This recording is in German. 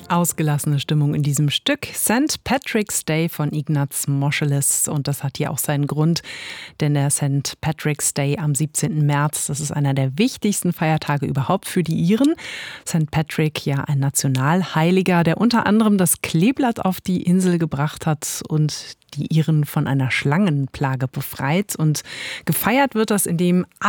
Ausgelassene Stimmung in diesem Stück. St. Patrick's Day von Ignaz Moscheles. Und das hat hier auch seinen Grund, denn der St. Patrick's Day am 17. März, das ist einer der wichtigsten Feiertage überhaupt für die Iren. St. Patrick, ja ein Nationalheiliger, der unter anderem das Kleeblatt auf die Insel gebracht hat und die Iren von einer Schlangenplage befreit. Und gefeiert wird das, indem